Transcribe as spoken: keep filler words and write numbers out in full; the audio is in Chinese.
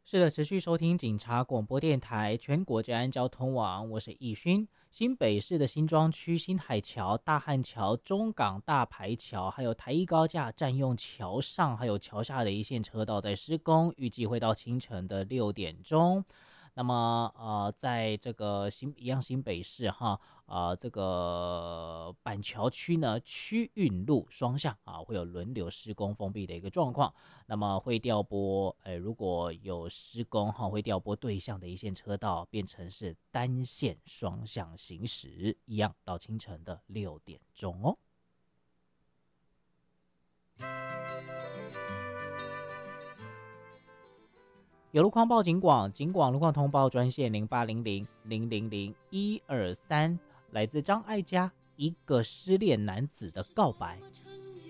是的，持续收听警察广播电台全国治安交通网，我是易勋。新北市的新庄区新海桥、大汉桥、中港大排桥，还有台一高架占用桥上还有桥下的一线车道在施工，预计会到清晨的六点钟。那么呃，在这个新一样新北市哈，呃，这个板桥区呢，区运路双向啊，会有轮流施工封闭的一个状况。那么会调拨，呃，如果有施工哈，会调拨对向的一线车道变成是单线双向行驶，一样到清晨的六点钟哦。有路况报警广，警广路况通报专线零八零零零零零一二三，来自张爱嘉，一个失恋男子的告白。